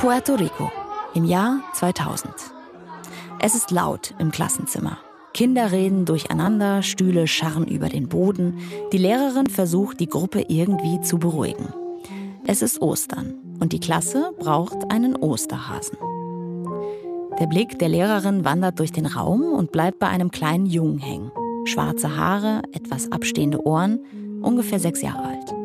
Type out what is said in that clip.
Puerto Rico im Jahr 2000. Es ist laut im Klassenzimmer. Kinder reden durcheinander, Stühle scharren über den Boden. Die Lehrerin versucht, die Gruppe irgendwie zu beruhigen. Es ist Ostern und die Klasse braucht einen Osterhasen. Der Blick der Lehrerin wandert durch den Raum und bleibt bei einem kleinen Jungen hängen. Schwarze Haare, etwas abstehende Ohren, ungefähr 6 Jahre alt.